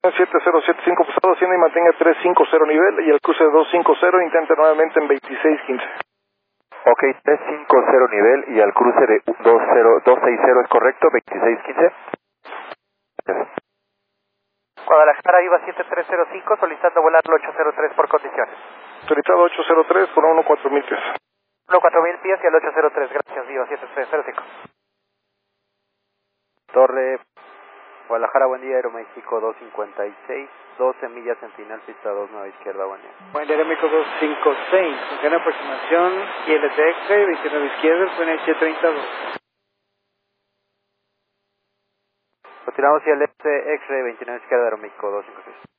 7075 pasado, ascienda y mantenga 350 nivel y el cruce 250, intenta nuevamente en 2615. Ok, 350 nivel y al cruce de 260 es correcto, 2615. Guadalajara IVA 7305, solicitando volar el 803 por condiciones. Solicitado 803 por 14000 pies. 14000 pies y el 803, gracias, IVA 7305. Torre Guadalajara, buen día, Aeroméxico 256, 12 millas Sentinel, pista 2, nueva izquierda, buen día. Buen día, Aeroméxico 256, en aproximación, ILTX, 29 izquierda, PNH 32. Continuamos y el X-Ray 29 izquierda, Aeroméxico 256.